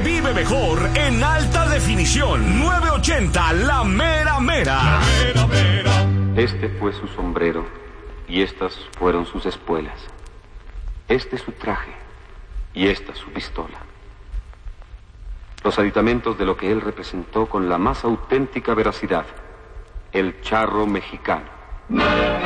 Vive mejor en alta definición. 980 La Mera Mera. La Mera Mera. Este fue su sombrero y estas fueron sus espuelas. Este su traje y esta su pistola. Los aditamentos de lo que él representó con la más auténtica veracidad. El charro mexicano.